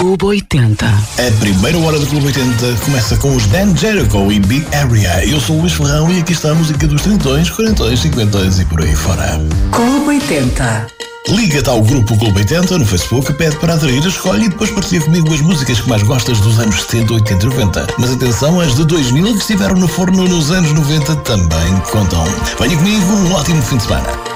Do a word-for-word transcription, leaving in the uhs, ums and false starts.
Clube oitenta. A primeira hora do Clube oitenta começa com os Dan Jericho e Big Area. Eu sou o Luís Ferrão e aqui está a música dos trintões, quarentões, cinquentões e por aí fora. Clube oitenta. Liga-te ao grupo Clube oitenta no Facebook, pede para aderir, escolhe e depois partilha comigo as músicas que mais gostas dos anos setenta, oitenta e noventa. Mas atenção, as de dois mil que estiveram no forno nos anos noventa também contam. Venha comigo, um ótimo fim de semana.